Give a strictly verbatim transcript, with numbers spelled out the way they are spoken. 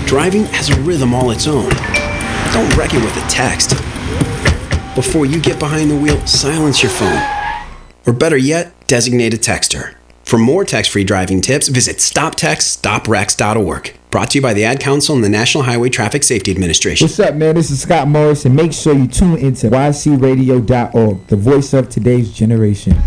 Driving has a rhythm all its own. Don't wreck it with a text. Before you get behind the wheel, silence your phone. Or better yet, designate a texter. For more text-free driving tips, visit stop text stop wrecks dot org. Brought to you by the Ad Council and the National Highway Traffic Safety Administration. What's up, man? This is Scott Morris, and make sure you tune into Y C radio dot org, the voice of today's generation.